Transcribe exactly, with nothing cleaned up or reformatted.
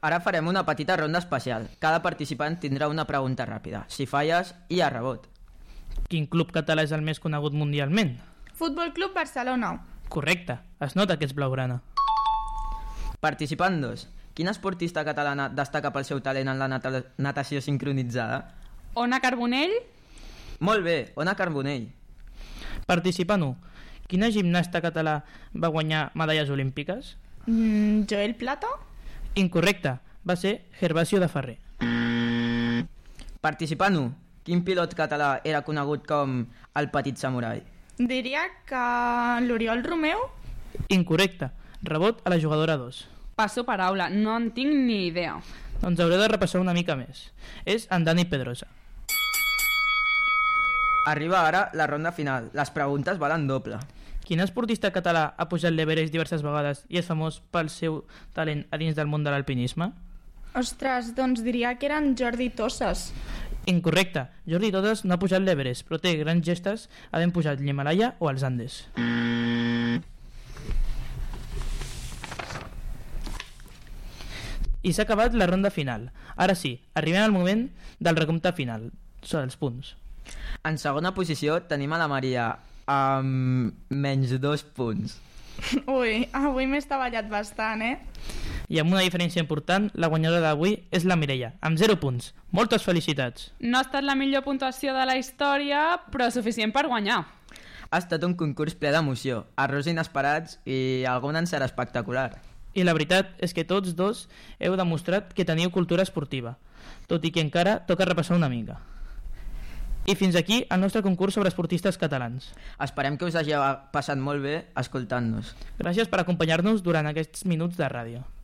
Ara farem una petita ronda especial. Cada participant tindrà una pregunta ràpida. Si falles, hi ha rebot. Quin club català és el més conegut mundialment? Futbol Club Barcelona. Correcte, es nota que ets blaugrana. Participant dos. Quina esportista catalana destaca pel seu talent en la nata- natació sincronitzada? Ona Carbonell. Molt bé, Ona Carbonell. Participant u. Quina gimnasta català va guanyar medalles olímpiques? Mm, Joel Plata. Incorrecte, va ser Gervasio de Ferrer. Participant u. Quin pilot català era conegut com el Petit Samurai? Diria que l'Oriol Romeu. Incorrecte, rebot a la jugadora dos. Passo paraula, no en tinc ni idea. Doncs hauré de repassar una mica més. És en Dani Pedrosa. Arriba ara la ronda final. Les preguntes valen doble. Quin esportista català ha pujat l'Everest diverses vegades i és famós pel seu talent a dins del món de l'alpinisme? Ostres, doncs diria que eren Jordi Tosses. Incorrecte, Jordi Todes no ha pujat l'Everest, però té grans gestes havent pujat l'Himalaya o els Andes. I s'ha acabat la ronda final. Ara sí, arribem al moment del recompte final, sobre els punts. En segona posició tenim a la Maria amb menys dos punts. Ui, avui m'he estavellat bastant, eh? I amb una diferència important, la guanyadora d'avui és la Mireia, amb zero punts. Moltes felicitats. No ha estat la millor puntuació de la història, però suficient per guanyar. Ha estat un concurs ple d'emoció, errors inesperats i algun encert espectacular. I la veritat és que tots dos heu demostrat que teniu cultura esportiva, tot i que encara toca repassar una mica. I fins aquí el nostre concurs sobre esportistes catalans. Esperem que us hagi passat molt bé escoltant-nos. Gràcies per acompanyar-nos durant aquests minuts de ràdio.